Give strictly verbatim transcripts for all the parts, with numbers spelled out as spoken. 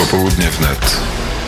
Popołudnie wnet.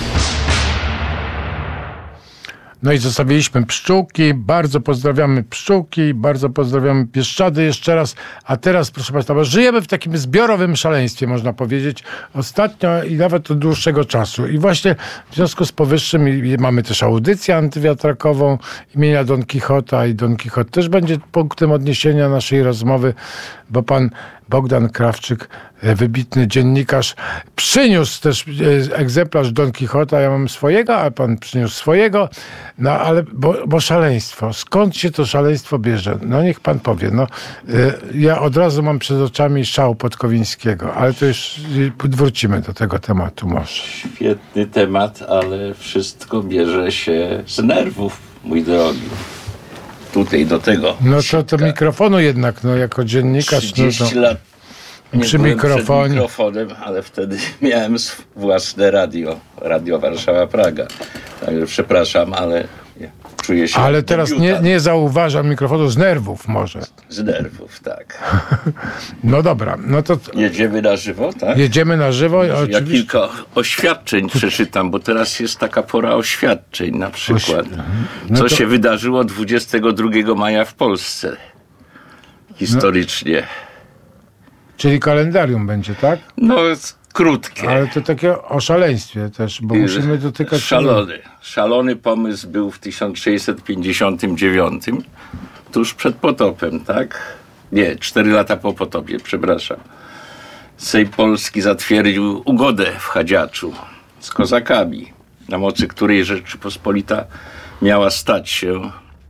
No i zostawiliśmy pszczółki, bardzo pozdrawiamy pszczółki, bardzo pozdrawiamy Pieszczady jeszcze raz, a teraz, proszę Państwa, bo żyjemy w takim zbiorowym szaleństwie, można powiedzieć, ostatnio i nawet od dłuższego czasu. I właśnie w związku z powyższym mamy też audycję antywiatrakową imienia Don Kichota i Don Kichot też będzie punktem odniesienia naszej rozmowy, bo pan Bogdan Krawczyk, wybitny dziennikarz, przyniósł też egzemplarz Don Kichota. Ja mam swojego, a pan przyniósł swojego. No ale, bo, bo szaleństwo. Skąd się to szaleństwo bierze? No niech pan powie. No, ja od razu mam przed oczami szał Podkowińskiego, ale to już wrócimy do tego tematu może. Świetny temat, ale wszystko bierze się z nerwów, mój drogi. Tutaj do tego. No to, to mikrofonu jednak, no jako dziennikarz. trzydzieści no, lat nie przy byłem mikrofonie. przed mikrofonem, ale wtedy miałem własne radio. Radio Warszawa Praga. Także przepraszam, ale czuję się. Ale teraz nie, nie zauważam mikrofonu z nerwów może. Z nerwów, tak. No dobra, no to. Jedziemy na żywo, tak? Jedziemy na żywo. Ja oczywiście. kilka oświadczeń przeczytam, bo teraz jest taka pora oświadczeń na przykład. No Co to... się wydarzyło dwudziestego drugiego maja w Polsce. Historycznie. Czyli kalendarium będzie, tak? No, krótkie. Ale to takie o szaleństwie też, bo musimy dotykać... Szalony. Szalony pomysł był w tysiąc sześćset pięćdziesiątym dziewiątym, tuż przed potopem, tak? Nie, cztery lata po potopie, przepraszam. Sejm Polski zatwierdził ugodę w Chadziaczu z kozakami, na mocy której Rzeczypospolita miała stać się,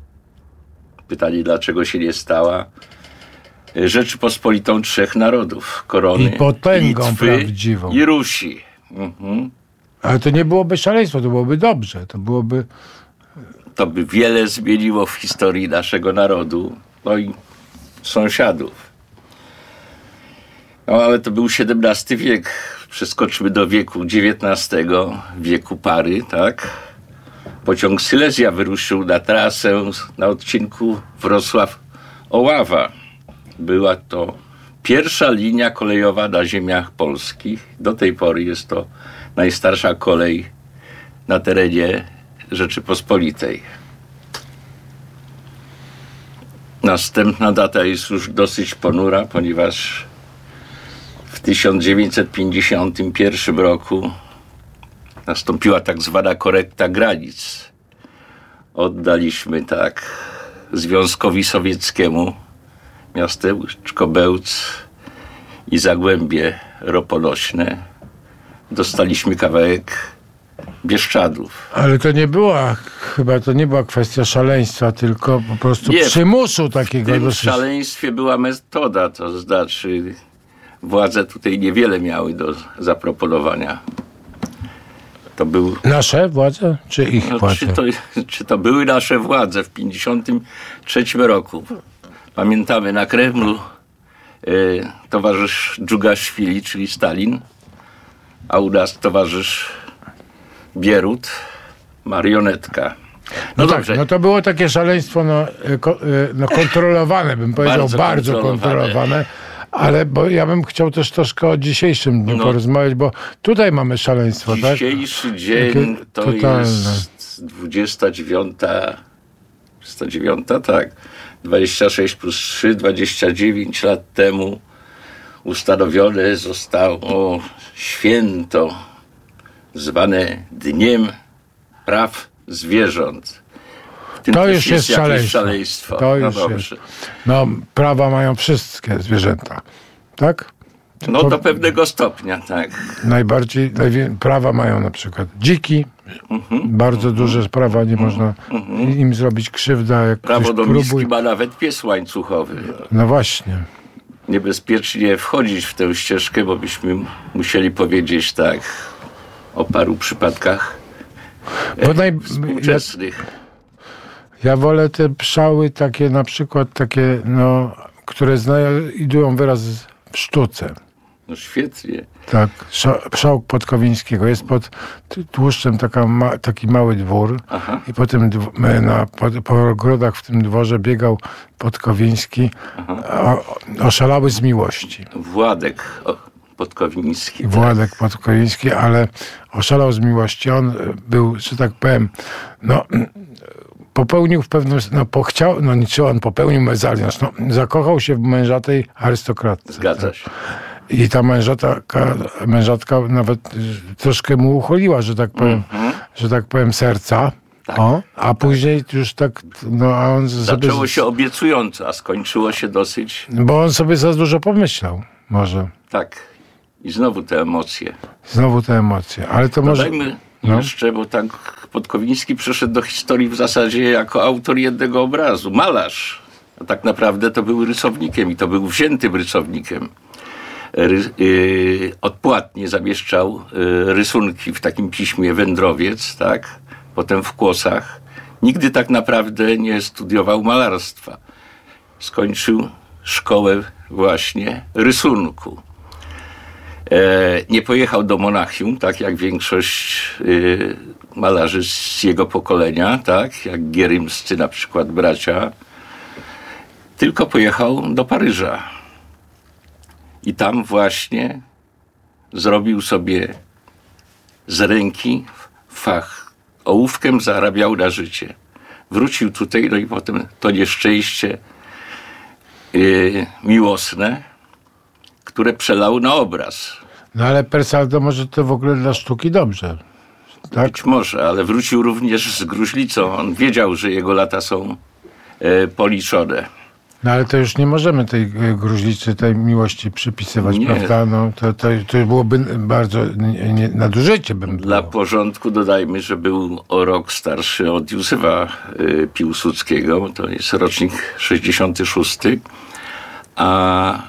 pytanie dlaczego się nie stała, Rzeczypospolitą trzech narodów, korony, I potęgą Litwy prawdziwą. I Rusi. Mhm. Ale to nie byłoby szaleństwo, to byłoby dobrze, to byłoby... To by wiele zmieniło w historii naszego narodu, no i sąsiadów. No ale to był siedemnasty wiek, przeskoczymy do wieku dziewiętnastego, wieku pary, tak? Pociąg Silesia wyruszył na trasę na odcinku Wrocław-Oława. Była to pierwsza linia kolejowa na ziemiach polskich. Do tej pory jest to najstarsza kolej na terenie Rzeczypospolitej. Następna data jest już dosyć ponura, ponieważ w tysiąc dziewięćset pięćdziesiątym pierwszym roku nastąpiła tak zwana korekta granic. Oddaliśmy tak Związkowi Sowieckiemu miasteczko Bełc i Zagłębie Roponośne. Dostaliśmy kawałek Bieszczadów. Ale to nie była, chyba to nie była kwestia szaleństwa, tylko po prostu nie, przymusu takiego. W tym dosyć... szaleństwie była metoda, to znaczy władze tutaj niewiele miały do zaproponowania. To był... Nasze władze, czy ich no, władze? Czy to, czy to były nasze władze w pięćdziesiątym trzecim roku? Pamiętamy na Kremlu y, towarzysz Dżugaszwili, czyli Stalin, a u nas towarzysz Bierut, marionetka. No, no dobrze. tak, no to było takie szaleństwo no, no kontrolowane, bym powiedział, bardzo, bardzo kontrolowane. kontrolowane. Ale bo ja bym chciał też troszkę o dzisiejszym dniu no, porozmawiać, bo tutaj mamy szaleństwo, dzisiejszy tak? Dzisiejszy dzień Takie to totalne. Jest dwudziesta dziewiąta, dwudziesta dziewiąta, tak, dwadzieścia sześć plus trzy, dwadzieścia dziewięć lat temu ustanowione zostało święto zwane Dniem Praw Zwierząt. To już jest, jest szaleństwo. szaleństwo. To no już dobrze. jest. No, prawa mają wszystkie zwierzęta, tak? Tylko no do pewnego stopnia, tak. Najbardziej najwie, prawa mają na przykład dziki. Mm-hmm. Bardzo mm-hmm. duże prawa, nie mm-hmm. można mm-hmm. im zrobić krzywda. Jak Prawo do próbuje. miski ma nawet pies łańcuchowy. No właśnie. Niebezpiecznie wchodzić w tę ścieżkę, bo byśmy musieli powiedzieć tak o paru przypadkach bo naj... współczesnych. Ja, ja wolę te pszczoły takie na przykład takie, no, które znajdują wyraz w sztuce. No świetnie. Tak, pszałk Podkowińskiego. Jest pod tłuszczem taka ma, taki mały dwór. Aha. I po tym na, po, po ogrodach w tym dworze biegał Podkowiński, o, oszalały z miłości. Władek Podkowiński. Władek Podkowiński, ale oszalał z miłości. On był, że tak powiem, no popełnił w pewnym, no pochciał, no czy on popełnił mezalians, no zakochał się w mężatej arystokratce. Zgadza się. I ta mężatka, mężatka nawet troszkę mu uchyliła, że tak powiem, mm-hmm. że tak powiem serca. Tak. O, a później już tak, no a on Zaczęło sobie, się obiecująco, a skończyło się dosyć... Bo on sobie za dużo pomyślał, może. Tak. I znowu te emocje. Znowu te emocje, ale to może... Dodajmy no. jeszcze, bo tak Podkowiński przeszedł do historii w zasadzie jako autor jednego obrazu. Malarz. A tak naprawdę to był rysownikiem i to był wziętym rysownikiem. Ry, yy, odpłatnie zamieszczał yy, rysunki w takim piśmie Wędrowiec, tak? Potem w Kłosach. Nigdy tak naprawdę nie studiował malarstwa. Skończył szkołę właśnie rysunku. E, nie pojechał do Monachium, tak jak większość y, malarzy z jego pokolenia, tak? Jak Gierymscy na przykład bracia. Tylko pojechał do Paryża. I tam właśnie zrobił sobie z ręki fach. Ołówkiem zarabiał na życie. Wrócił tutaj, no i potem to nieszczęście yy, miłosne, które przelał na obraz. No ale per saldo może to w ogóle dla sztuki dobrze. Tak? Być może, ale wrócił również z gruźlicą. On wiedział, że jego lata są yy, policzone. No ale to już nie możemy tej gruźlicy, tej miłości przypisywać, nie. Prawda? No, to, to, to byłoby bardzo nie, nie, nadużycie. Bym Dla było. porządku dodajmy, że był o rok starszy od Józefa y, Piłsudskiego. To jest rocznik sześćdziesiąty szósty. A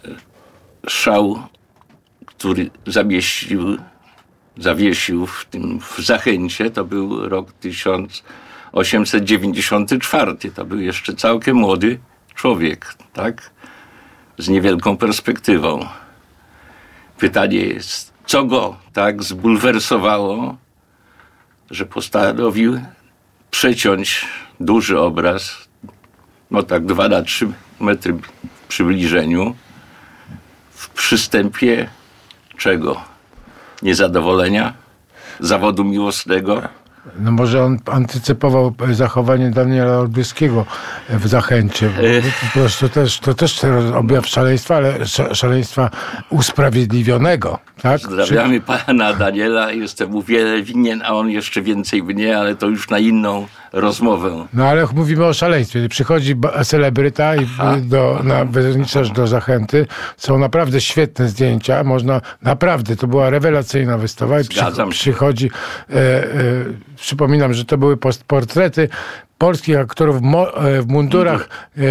szał, który zamieścił, zawiesił w tym w Zachęcie, to był rok tysiąc osiemset dziewięćdziesiąty czwarty. To był jeszcze całkiem młody człowiek, tak? Z niewielką perspektywą. Pytanie jest, co go tak zbulwersowało, że postanowił przeciąć duży obraz, no tak dwa na trzy metry w przybliżeniu, w przystępie czego? Niezadowolenia? Zawodu miłosnego? No może on antycypował zachowanie Daniela Olbryskiego w Zachęcie. Po prostu też, to też objaw szaleństwa, ale szaleństwa usprawiedliwionego. Tak? Pozdrawiamy pana Daniela. Jestem mu wiele winien, a on jeszcze więcej mnie, ale to już na inną rozmowę. No ale mówimy o szaleństwie. Przychodzi celebryta i do, na wezniczasz do Zachęty. Są naprawdę świetne zdjęcia. Można, naprawdę, to była rewelacyjna wystawa. I przy, przychodzi... E, e, Przypominam, że to były portrety polskich aktorów w mundurach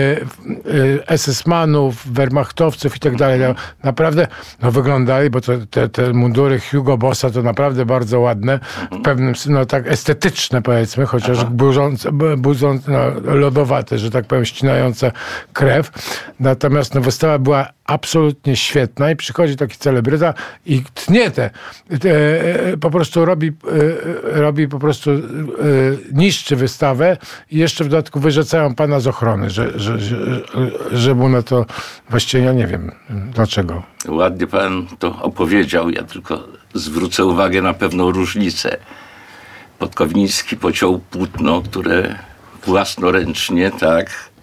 es es manów, wehrmachtowców i tak dalej. Naprawdę no, wyglądali, bo to, te, te mundury Hugo Bossa to naprawdę bardzo ładne, w pewnym no tak estetyczne powiedzmy, chociaż budzące, budzące no, lodowate, że tak powiem, ścinające krew. Natomiast no, wystawa była absolutnie świetna i przychodzi taki celebryta i tnie te, te po prostu robi, robi po prostu niszczy wystawę i jeszcze w dodatku wyrzucają pana z ochrony, że, że, że, że mu na to właściwie ja nie wiem dlaczego. Ładnie pan to opowiedział, ja tylko zwrócę uwagę na pewną różnicę. Podkowiński pociął płótno, które własnoręcznie, tak,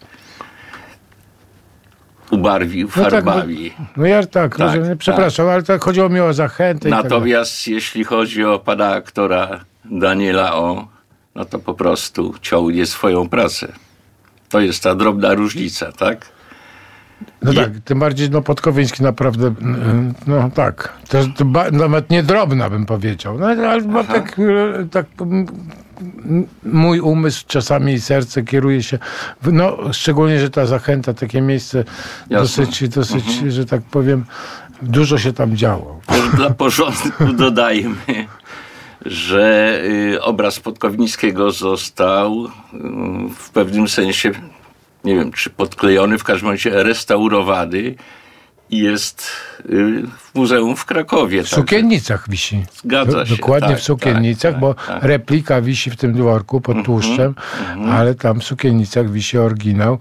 ubarwił farbami. No, tak, no ja tak, tak rozumiem, przepraszam, tak. Ale tak chodziło mi o Zachętę. Natomiast tak jeśli chodzi o pana aktora Daniela O., no to po prostu ciągnie swoją pracę. To jest ta drobna różnica, tak? No I... tak, tym bardziej no Podkowiński naprawdę, no tak, to, to ba, nawet nie drobna bym powiedział. No ale tak, tak mój umysł czasami i serce kieruje się, w, no szczególnie, że ta Zachęta, takie miejsce Jasne. dosyć, dosyć mhm. że tak powiem, dużo się tam działo. Dla porządku dodajmy, że y, obraz Podkowińskiego został y, w pewnym sensie, nie wiem, czy podklejony, w każdym razie restaurowany jest w muzeum w Krakowie. W Sukiennicach wisi. Zgadza Do, się. Dokładnie tak, w Sukiennicach, tak, bo tak. replika wisi w tym dworku pod Tłuszczem, mm-hmm. ale tam w Sukiennicach wisi oryginał.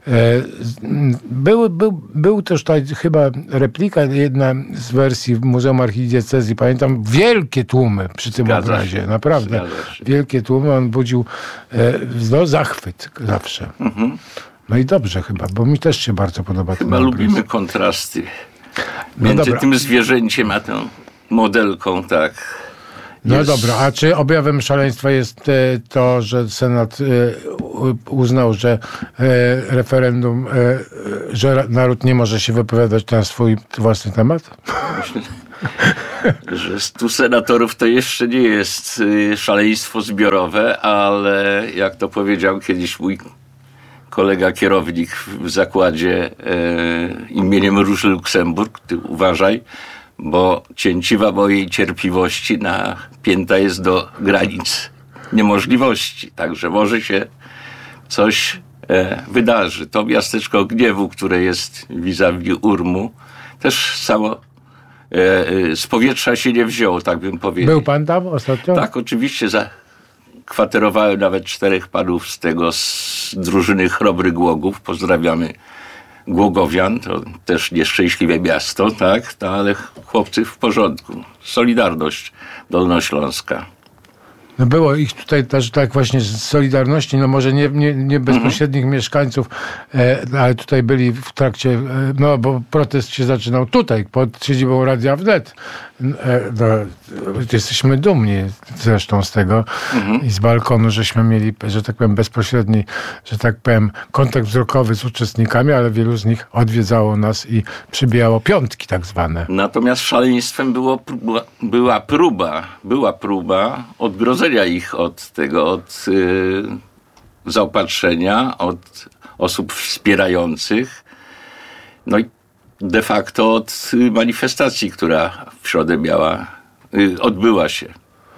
Był, był, był też tutaj chyba replika, jedna z wersji w Muzeum Archidiecezji. Pamiętam wielkie tłumy przy tym Zgadza obrazie. się. Naprawdę. Wielkie tłumy. On budził no, zachwyt zawsze. Mm-hmm. No i dobrze chyba, bo mi też się bardzo podoba ten Chyba obraz. lubimy kontrasty między no tym zwierzęciem a tą modelką, tak. No jest... dobra, a czy objawem szaleństwa jest e, to, że Senat e, uznał, że e, referendum, e, że naród nie może się wypowiadać na swój własny temat? Myślę, że stu senatorów to jeszcze nie jest szaleństwo zbiorowe, ale jak to powiedział kiedyś mój kolega kierownik w zakładzie e, imieniem Róży Luksemburg, ty uważaj, bo cięciwa mojej cierpliwości napięta jest do granic niemożliwości. Także może się coś e, wydarzy. To miasteczko gniewu, które jest vis-a-vis Urmu, też samo e, z powietrza się nie wzięło, tak bym powiedział. Był pan tam ostatnio? Tak, oczywiście. Zakwaterowałem nawet czterech panów z tego, z drużyny Chrobry Głogów. Pozdrawiamy Głogowian, to też nieszczęśliwe miasto, tak, no, ale chłopcy w porządku. Solidarność Dolnośląska. No było ich tutaj też tak właśnie z Solidarności, no może nie, nie, nie bezpośrednich mm-hmm. mieszkańców, e, ale tutaj byli w trakcie, e, no bo protest się zaczynał tutaj, pod siedzibą Radia Wnet. E, no, jesteśmy dumni zresztą z tego mm-hmm. i z balkonu, żeśmy mieli, że tak powiem, bezpośredni, że tak powiem, kontakt wzrokowy z uczestnikami, ale wielu z nich odwiedzało nas i przybijało piątki tak zwane. Natomiast szaleństwem było, była, była próba, była próba odgrodzenia ich od tego, od y, zaopatrzenia, od osób wspierających, no i de facto od y, manifestacji, która w środę miała, y, odbyła się.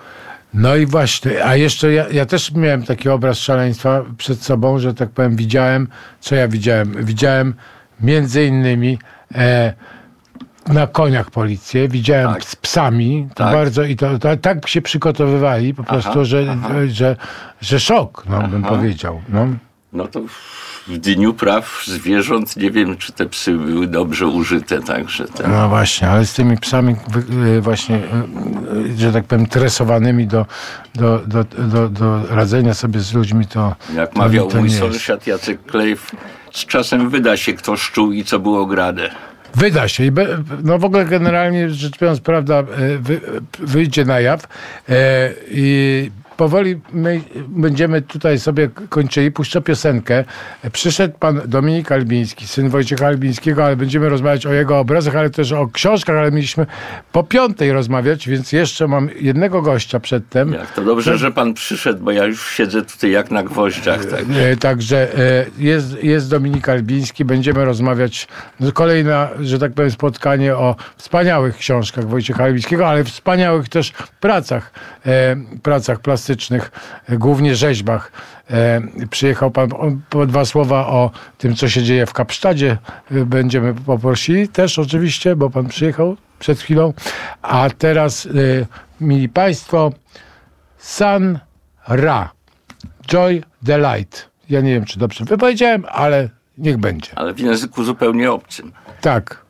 No i właśnie, a jeszcze ja, ja też miałem taki obraz szaleństwa przed sobą, że tak powiem, widziałem, co ja widziałem? Widziałem między innymi e, na koniach policję, widziałem tak. z psami, to tak. bardzo i to, to tak się przygotowywali po prostu, aha, że, aha. Że, że, że szok, no, bym powiedział. No. no to w Dniu Praw Zwierząt nie wiem, czy te psy były dobrze użyte, także ten... No właśnie, ale z tymi psami właśnie, że tak powiem, tresowanymi do, do, do, do, do radzenia sobie z ludźmi, to... Jak to, mawiał to mój nie sąsiad Jacek Klejf, z czasem wyda się, kto szczuł i co było grane. Wyda się. I be, no w ogóle generalnie rzecz biorąc, prawda, wy, wyjdzie na jaw e, i powoli my będziemy tutaj sobie kończyli. Puszczę piosenkę. Przyszedł pan Dominik Albiński, syn Wojciecha Albińskiego, ale będziemy rozmawiać o jego obrazach, ale też o książkach, ale mieliśmy po piątej rozmawiać, więc jeszcze mam jednego gościa przedtem. Jak to dobrze, że pan przyszedł, bo ja już siedzę tutaj jak na gwoździach. Tak. E, także e, jest, jest Dominik Albiński, będziemy rozmawiać. Kolejne, że tak powiem, spotkanie o wspaniałych książkach Wojciecha Albińskiego, ale wspaniałych też pracach, e, pracach plastycznych, głównie rzeźbach. E, przyjechał pan, po dwa słowa o tym, co się dzieje w Kapsztadzie. E, będziemy poprosili też oczywiście, bo pan przyjechał przed chwilą. A teraz, e, mili państwo, Sun Ra. Joy Delight. Ja nie wiem, czy dobrze wypowiedziałem, ale niech będzie. Ale w języku zupełnie obcym. Tak.